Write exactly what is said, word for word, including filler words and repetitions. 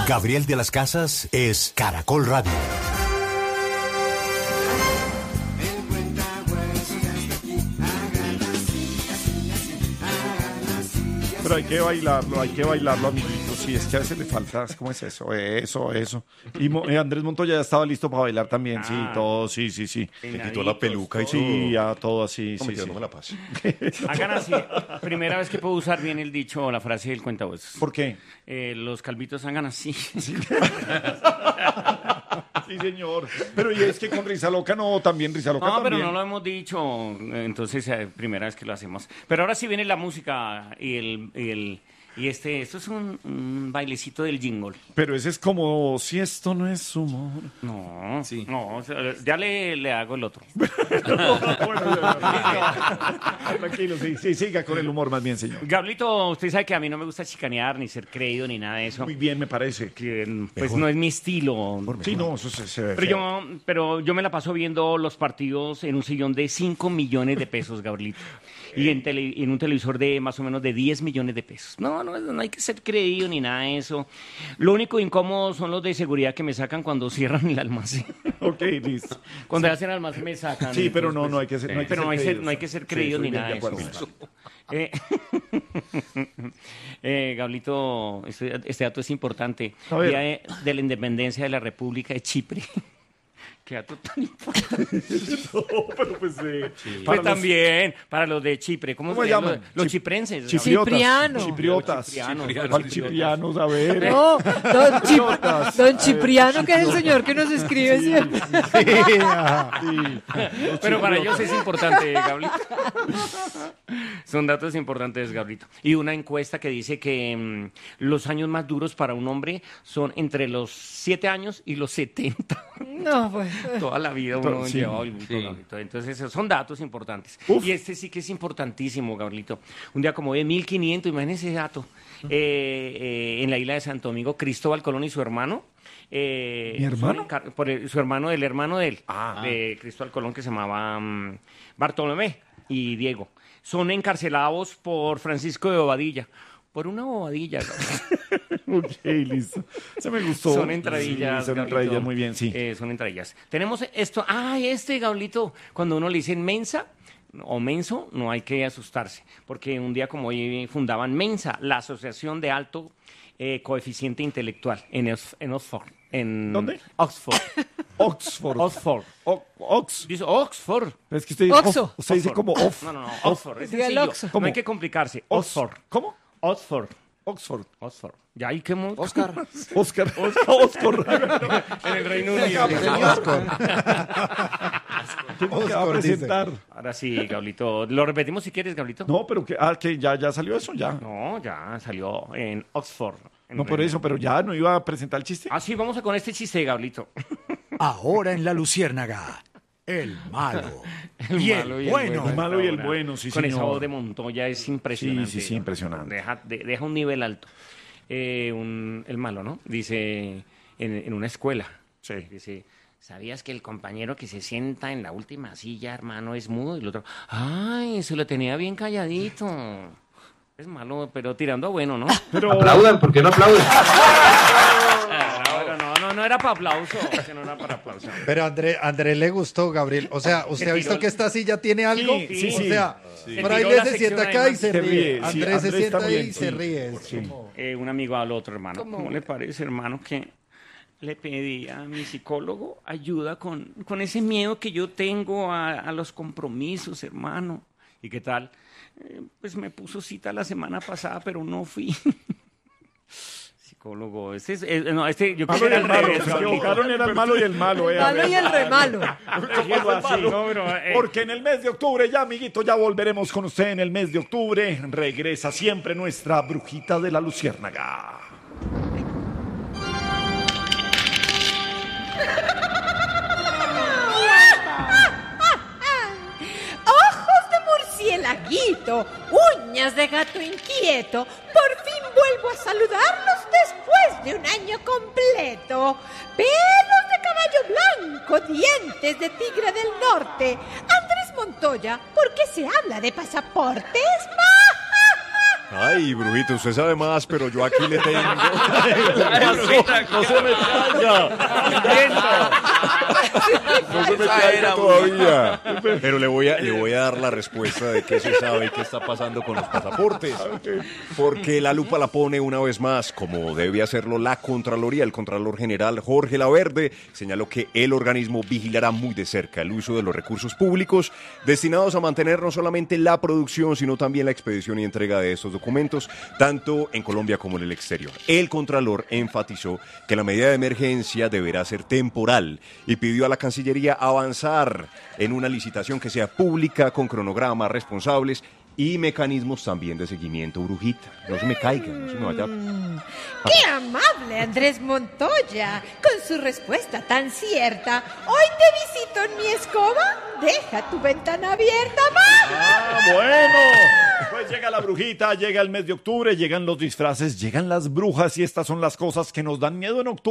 Gabriel de las Casas es Caracol Radio. Pero hay que bailarlo, hay que bailarlo, amiguitos. Sí, es que a veces le falta, ¿cómo es eso? Eso, eso. Y Mo, eh, Andrés Montoya ya estaba listo para bailar también, ah, sí, todo, sí, sí, sí. Se quitó la peluca y todo. Sí, ya todo así, no, sí, sí. sí. No me la pase. Hagan así. Primera vez que puedo usar bien el dicho o la frase del cuentavoces. ¿Por qué? Eh, los calvitos hagan así. Sí. Sí, señor. Pero y es que con Risa Loca no, también Risa Loca no, también. pero no lo hemos dicho, entonces eh, primera vez que lo hacemos. Pero ahora sí viene la música y el... Y el Y este, esto es un, un bailecito del jingle. Pero ese es como, si esto no es humor. No, sí. No, o sea, ya le, le hago el otro. no, bueno, ya, ya. Tranquilo, sí, sí, siga con el humor más bien, señor. Gablito, usted sabe que a mí no me gusta chicanear, ni ser creído, ni nada de eso. Muy bien, me parece. Que, pues mejor. No es mi estilo. Sí, no, eso se, se ve pero yo, pero yo me la paso viendo los partidos en un sillón de cinco millones de pesos, Gablito. Y en, tele, en un televisor de más o menos de diez millones de pesos. No, no, no hay que ser creído ni nada de eso. Lo único incómodo son los de seguridad que me sacan cuando cierran el almacén. Ok, listo. Cuando sí. hacen almacén me sacan. Sí, pero no, pues, no hay que ser, no hay que pero ser no hay, creídos. Ser, no hay que ser creídos sí, ni nada de eso. Eh, eh, Gablito, este, este dato es importante. Día de, de la independencia de la República de Chipre. Qué dato tan importante. No, pero pues, eh, sí. Pues para también, los... para los de Chipre. ¿Cómo, ¿Cómo se llaman? Los, los chiprenses. Chipriotas. Cipriano. Chipriotas. Ciprianos. Ciprianos. Ciprianos, a ver. No, don, Chip, don Cipriano, que es el señor que nos escribe sí, siempre. Sí, sí. Pero para ellos es importante, Gablito. Son datos importantes, Gablito. Y una encuesta que dice que mmm, los años más duros para un hombre son entre los siete años y los setenta. No, pues. Toda la vida uno sí, lleva el sí. Gablito. Entonces, esos son datos importantes. Uf. Y este sí que es importantísimo, Gablito. Un día como de mil quinientos, imagínense ese dato. Eh, eh, en la isla de Santo Domingo, Cristóbal Colón y su hermano. Eh, ¿Mi hermano? Encar- por el, su hermano del hermano de él, ah. de Cristóbal Colón, que se llamaba um, Bartolomé y Diego. Son encarcelados por Francisco de Bobadilla. Por una bobadilla. Ok, listo. Se me gustó. Son entradillas. Sí, son Gablito. entradillas, muy bien, sí. Eh, son entradillas. Tenemos esto. Ah, este, Gablito, cuando uno le dicen mensa o menso, no hay que asustarse. Porque un día como hoy fundaban Mensa, la Asociación de Alto eh, Coeficiente Intelectual, en, en Oxford. En ¿Dónde? Oxford. Oxford. Oxford. O, Ox. Dice Oxford. Es que usted, Oxo. Usted dice como off. No, no, no. Oxford. Es Diga el sencillo. Oxo. No hay que complicarse. Oxford. ¿Cómo? Oxford. Oxford. Oxford. Ya hay que... Oscar. Oscar. Oscar. En el Reino Unido. ¿Quién te va a presentar? Ahora sí, Gablito. ¿Lo repetimos si quieres, Gablito? No, pero que, ah, que ya, ya salió eso, ya. No, ya salió en Oxford. En No por Reino- eso, pero ya no iba a presentar el chiste. Ah, sí, vamos a con este chiste, Gablito. Ahora en La Luciérnaga, el malo. El y malo el y el bueno. El malo y el Ahora, bueno, sí, Con esa señor. voz de Montoya es impresionante. Sí, sí, sí, impresionante. Deja, de- deja un nivel alto. Eh, un- el malo, ¿no? Dice en, en una escuela. Sí. Dice, ¿sabías que el compañero que se sienta en la última silla, hermano, es mudo? Y el otro, ¡ay, se lo tenía bien calladito! Es malo, pero tirando a bueno, ¿no? Pero, Aplaudan, ¿por qué no aplauden? Ah, no, no, no, no era para aplauso. Ese no era para aplauso. Pero André, André le gustó, Gabriel. O sea, ¿usted Se ha visto tiró- que esta silla tiene algo? Sí, sí, O sí. sea, Se tiró Fraile la se sección sienta acá y además. se Se ríe. ríe, sí, Andrés se Andrés sienta está ahí bien, y se sí. ríe. Es Sí. como- Eh, un amigo al otro, hermano. ¿Cómo le parece, hermano, que le pedí a mi psicólogo ayuda con, con ese miedo que yo tengo a, a los compromisos, hermano? ¿Y qué tal? Eh, pues me puso cita la semana pasada, pero no fui. Psicólogo, este es, eh, no, este, yo malo y quisiera el al malo. revés, Se Gablito. equivocaron, era el malo y el malo. El eh, malo y el remalo. ¿Cómo así? No, pero, eh, Porque en el mes de octubre, ya amiguito, ya volveremos con usted en el mes de octubre. Regresa siempre nuestra brujita de la Luciérnaga. Ojos de murcielaguito, uñas de gato inquieto, por fin vuelvo a saludarlos después de un año completo. Pelos de caballo blanco, dientes de tigre del norte. Andrés Montoya, ¿por qué se habla de pasaportes? Ay, brujito, usted sabe más, pero yo aquí le tengo. No se me caiga. No se me caiga todavía. Pero le voy, a, le voy a dar la respuesta de qué se sabe y qué está pasando con los pasaportes. Porque la lupa la pone una vez más, como debe hacerlo la Contraloría. El Contralor General Jorge Laverde señaló que el organismo vigilará muy de cerca el uso de los recursos públicos destinados a mantener no solamente la producción, sino también la expedición y entrega de estos documentos, tanto en Colombia como en el exterior. El Contralor enfatizó que la medida de emergencia deberá ser temporal y pidió a la Cancillería avanzar en una licitación que sea pública, con cronogramas responsables y mecanismos también de seguimiento, brujita. No se me caiga, no se me vaya. ¡Qué amable, Andrés Montoya! Con su respuesta tan cierta. Hoy te visito en mi escoba. Deja tu ventana abierta, ¡mamá! Ah, bueno. Pues llega la brujita, llega el mes de octubre, llegan los disfraces, llegan las brujas y estas son las cosas que nos dan miedo en octubre.